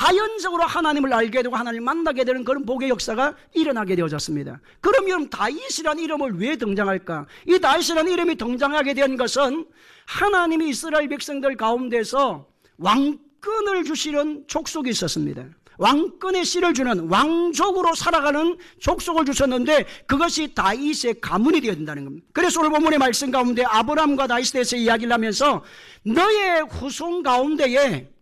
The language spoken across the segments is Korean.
자연적으로 하나님을 알게 되고 하나님을 만나게 되는 그런 복의 역사가 일어나게 되어졌습니다. 그럼 여러분, 다윗이라는 이름을 왜 등장할까? 이 다윗이라는 이름이 등장하게 된 것은 하나님이 이스라엘 백성들 가운데서 왕권을 주시는 족속이 있었습니다. 왕권의 씨를 주는, 왕족으로 살아가는 족속을 주셨는데 그것이 다윗의 가문이 되어야 된다는 겁니다. 그래서 오늘 본문의 말씀 가운데 아브라함과 다윗에 대해서 이야기를 하면서 너의 후손 가운데에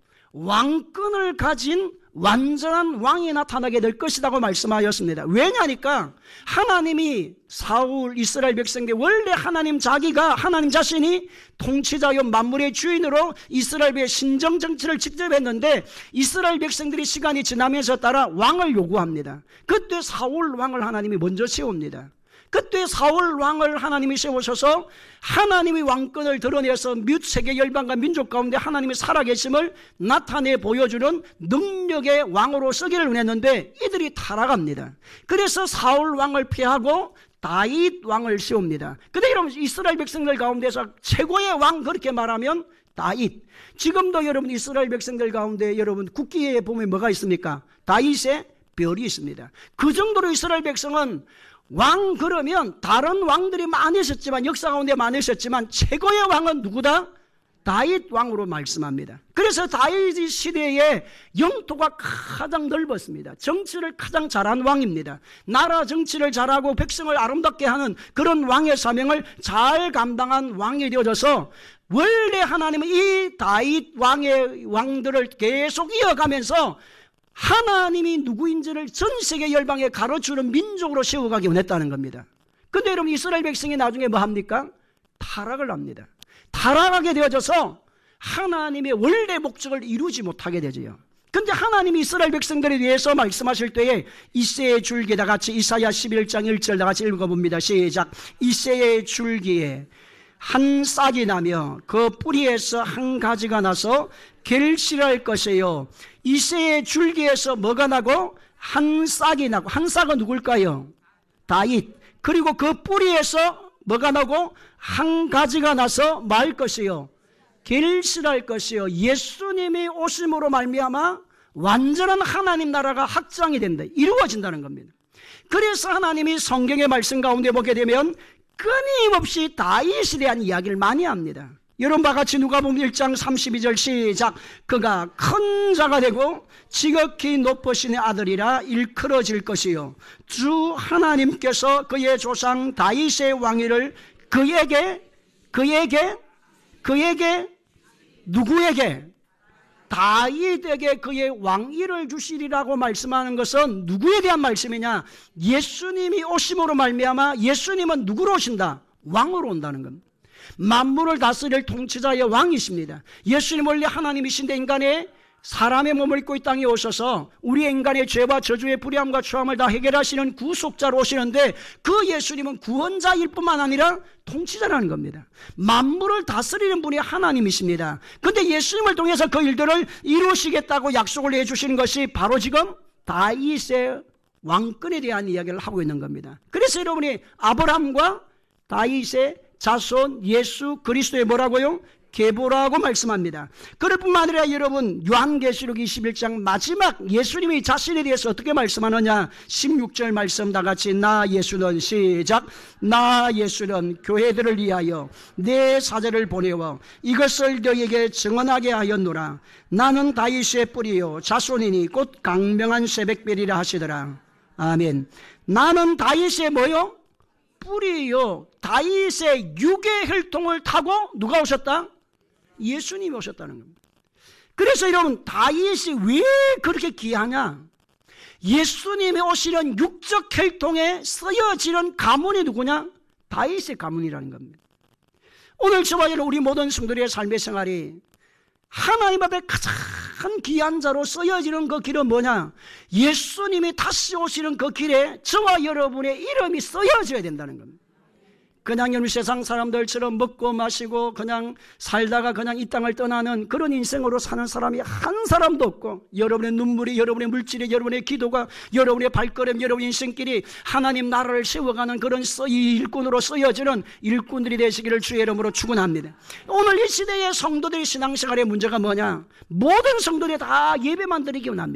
왕권을 가진 완전한 왕이 나타나게 될 것이라고 말씀하였습니다. 왜냐니까 하나님이 사울 이스라엘 백성들, 원래 하나님 자기가, 하나님 자신이 통치자요 만물의 주인으로 이스라엘의 신정 정치를 직접 했는데 이스라엘 백성들이 시간이 지나면서 따라 왕을 요구합니다. 그때 사울 왕을 하나님이 먼저 세웁니다. 그때 사울 왕을 하나님이 세우셔서 하나님이 왕권을 드러내서 몇 세계 열방과 민족 가운데 하나님의 살아계심을 나타내 보여주는 능력의 왕으로 쓰기를 원했는데 이들이 타락합니다. 그래서 사울 왕을 피하고 다윗 왕을 세웁니다. 근데 여러분, 이스라엘 백성들 가운데서 최고의 왕 그렇게 말하면 다윗. 지금도 여러분 이스라엘 백성들 가운데 여러분 국기에 보면 뭐가 있습니까? 다윗의 별이 있습니다. 그 정도로 이스라엘 백성은 왕 그러면 다른 왕들이 많이 있었지만, 역사 가운데 많이 있었지만 최고의 왕은 누구다? 다윗 왕으로 말씀합니다. 그래서 다윗 시대의 영토가 가장 넓었습니다. 정치를 가장 잘한 왕입니다. 나라 정치를 잘하고 백성을 아름답게 하는 그런 왕의 사명을 잘 감당한 왕이 되어져서 원래 하나님은 이 다윗 왕들을 계속 이어가면서 하나님이 누구인지를 전 세계 열방에 가르치는 민족으로 세워가기 원했다는 겁니다. 근데 여러분, 이스라엘 백성이 나중에 뭐 합니까? 타락을 합니다. 타락하게 되어져서 하나님의 원래 목적을 이루지 못하게 되죠. 근데 하나님이 이스라엘 백성들에 대해서 말씀하실 때에 이새의 줄기, 다 같이 이사야 11장 1절 다 같이 읽어봅니다. 시작. 이새의 줄기에 한 싹이 나며 그 뿌리에서 한 가지가 나서 결실할 것이요. 이새의 줄기에서 뭐가 나고? 한 싹이 나고. 한 싹은 누굴까요? 다윗. 그리고 그 뿌리에서 뭐가 나고? 한 가지가 나서 말 것이요. 결실할 것이요. 예수님이 오심으로 말미암아 완전한 하나님 나라가 확장이 된다. 이루어진다는 겁니다. 그래서 하나님이 성경의 말씀 가운데 보게 되면 끊임없이 다윗에 대한 이야기를 많이 합니다. 여러분과 같이 누가복음 1장 32절 시작. 그가 큰 자가 되고 지극히 높으신 아들이라 일컬어질 것이요. 주 하나님께서 그의 조상 다윗의 왕위를 그에게 누구에게? 다윗에게 그의 왕위를 주시리라고 말씀하는 것은 누구에 대한 말씀이냐? 예수님이 오심으로 말미암아 예수님은 누구로 오신다? 왕으로 온다는 겁니다. 만물을 다스릴 통치자의 왕이십니다. 예수님 원래 하나님이신데 인간의 사람의 몸을 입고 이 땅에 오셔서 우리의 인간의 죄와 저주의 불의함과 추함을 다 해결하시는 구속자로 오시는데 그 예수님은 구원자일 뿐만 아니라 통치자라는 겁니다. 만물을 다스리는 분이 하나님이십니다. 그런데 예수님을 통해서 그 일들을 이루시겠다고 약속을 해주시는 것이 바로 지금 다윗의 왕권에 대한 이야기를 하고 있는 겁니다. 그래서 여러분이 아브라함과 다윗의 자손 예수 그리스도의 뭐라고요? 계보라고 말씀합니다. 그럴 뿐만 아니라 여러분 요한계시록 21장 마지막 예수님이 자신에 대해서 어떻게 말씀하느냐? 16절 말씀 다 같이 나 예수는 시작. 나 예수는 교회들을 위하여 내 사자를 보내어 이것을 너희에게 증언하게 하였노라. 나는 다윗의 뿌리요 자손이니 곧 강명한 새벽별이라 하시더라. 아멘. 나는 다윗의 뭐요? 뿌리요. 다윗의 육의 혈통을 타고 누가 오셨다? 예수님이 오셨다는 겁니다. 그래서 여러분 다윗이 왜 그렇게 귀하냐? 예수님이 오시는 육적 혈통에 쓰여지는 가문이 누구냐? 다윗의 가문이라는 겁니다. 오늘 저와 여러분 우리 모든 성도들의 삶의 생활이 하나님 앞에 가장 귀한 자로 쓰여지는 그 길은 뭐냐? 예수님이 다시 오시는 그 길에 저와 여러분의 이름이 쓰여져야 된다는 겁니다. 그냥 여러분 세상 사람들처럼 먹고 마시고 그냥 살다가 그냥 이 땅을 떠나는 그런 인생으로 사는 사람이 한 사람도 없고 여러분의 눈물이, 여러분의 물질이, 여러분의 기도가, 여러분의 발걸음, 여러분의 인생길이 하나님 나라를 세워가는 그런 일꾼으로 쓰여지는 일꾼들이 되시기를 주의 이름으로 축원합니다. 오늘 이 시대의 성도들의 신앙생활의 문제가 뭐냐? 모든 성도들이 다 예배만 드리기 원합니다.